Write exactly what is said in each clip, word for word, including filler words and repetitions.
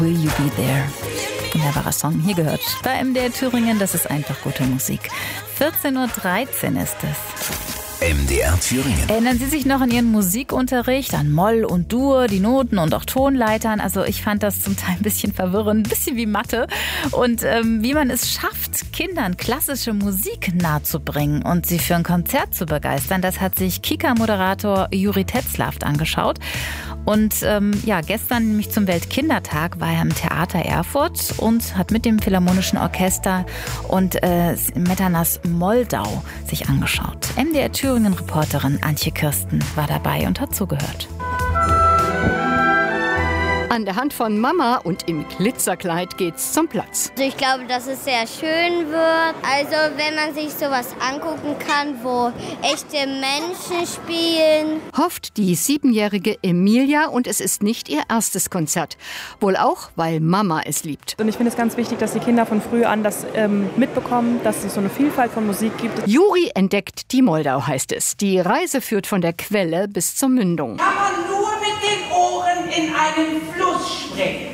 Will You Be There? Wunderbarer Song, hier gehört bei M D R Thüringen, das ist einfach gute Musik. vierzehn Uhr dreizehn ist es. M D R Thüringen. Erinnern Sie sich noch an Ihren Musikunterricht, an Moll und Dur, die Noten und auch Tonleitern? Also ich fand das zum Teil ein bisschen verwirrend, ein bisschen wie Mathe. Und ähm, wie man es schafft, Kindern klassische Musik nahezubringen und sie für ein Konzert zu begeistern, das hat sich Kika-Moderator Juri Tetzlaff angeschaut. Und ähm, ja, gestern, nämlich zum Weltkindertag, war er im Theater Erfurt und hat mit dem Philharmonischen Orchester und äh, Metanas Moldau sich angeschaut. M D R Thüringen-Reporterin Antje Kirsten war dabei und hat zugehört. An der Hand von Mama und im Glitzerkleid geht's zum Platz. Also ich glaube, dass es sehr schön wird. Also wenn man sich sowas angucken kann, wo echte Menschen spielen. Hofft die siebenjährige Emilia, und es ist nicht ihr erstes Konzert. Wohl auch, weil Mama es liebt. Und ich finde es ganz wichtig, dass die Kinder von früh an das ähm, mitbekommen, dass es so eine Vielfalt von Musik gibt. Juri entdeckt die Moldau, heißt es. Die Reise führt von der Quelle bis zur Mündung. Kann man nur mit den Ohren in einen Fluss springen.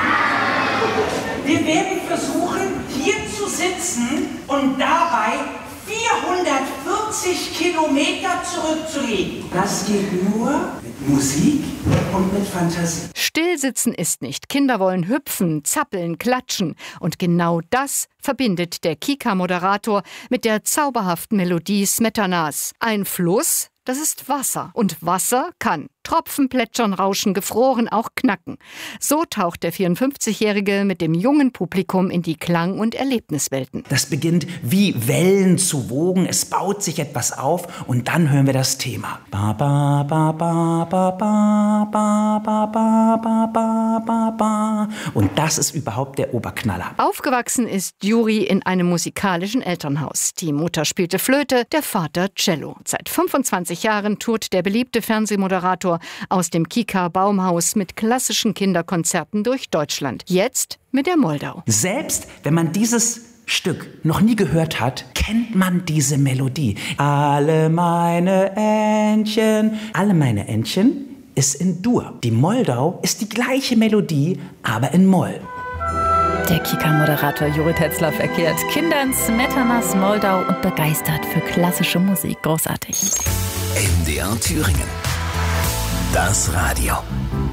Wir werden versuchen, hier zu sitzen und dabei vierhundertvierzig Kilometer zurückzulegen. Das geht nur mit Musik und mit Fantasie. Stillsitzen ist nicht. Kinder wollen hüpfen, zappeln, klatschen. Und genau das verbindet der Kika-Moderator mit der zauberhaften Melodie Smetanas. Ein Fluss, das ist Wasser. Und Wasser kann Tropfen, plätschern, rauschen, gefroren, auch knacken. So taucht der vierundfünfzigjährige mit dem jungen Publikum in die Klang- und Erlebniswelten. Das beginnt wie Wellen zu wogen, es baut sich etwas auf und dann hören wir das Thema. Ba, ba, ba, ba, ba, ba, ba, ba, ba, ba, ba, ba, ba. Und das ist überhaupt der Oberknaller. Aufgewachsen ist Juri in einem musikalischen Elternhaus. Die Mutter spielte Flöte, der Vater Cello. Seit fünfundzwanzig Jahren tourt der beliebte Fernsehmoderator aus dem Kika-Baumhaus mit klassischen Kinderkonzerten durch Deutschland. Jetzt mit der Moldau. Selbst wenn man dieses Stück noch nie gehört hat, kennt man diese Melodie. Alle meine Entchen, alle meine Entchen ist in Dur. Die Moldau ist die gleiche Melodie, aber in Moll. Der Kika-Moderator Juri Tetzlaff erklärt Kindern Smetanas Moldau und begeistert für klassische Musik. Großartig. M D R Thüringen. Das Radio.